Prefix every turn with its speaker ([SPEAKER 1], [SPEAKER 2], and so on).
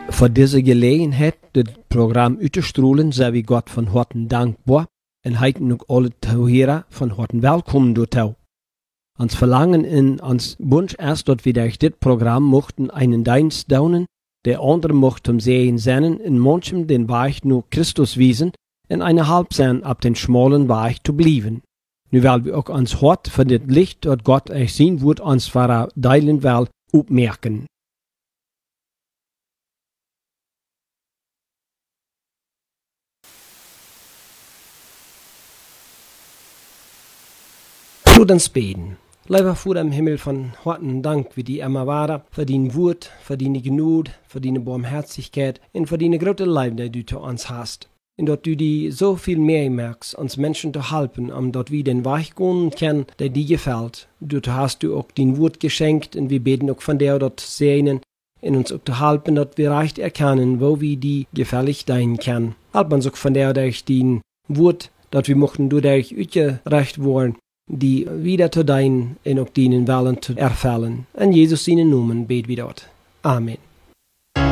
[SPEAKER 1] Voor deze gelegenheid het programma uit te stralen, zijn we God van harte dankbaar en heiten ook alle toehörer van harte welkom door jou. Ons verlangen in ons wunsch is dat we durch dit programma mochten einen Dienst doen, der andere mochten sehen zijn in manchem den Weg nur Christus wiesen en eine halb zijn op den schmalen Weg te blijven. Nu willen we ook ons hart voor dit licht dat God euch zien wordt ons verdelen wil opmerken. Laat ons beten. Lieber Vater im Himmel, von harten Dank, wie die immer waren, für dein Wort, für deine Gnade, für deine Barmherzigkeit und für deine große Liebe, die du zu uns hast. Und dass du die so viel mehr merkst, uns Menschen zu helfen, dass wir den Weg gehen können, der dir gefällt. Du hast du auch dein Wort geschenkt und wir beten auch von dir, dort sehen und uns auch zu helfen, dass wir recht erkennen, wo wir die gefällig dein können. Help uns auch von dir durch dein Wort, dass wir mochten durch recht wollen, die wieder zu dein und auch deinen Willen zu erfüllen. In Jesus seinen Namen beten wir dort. Amen.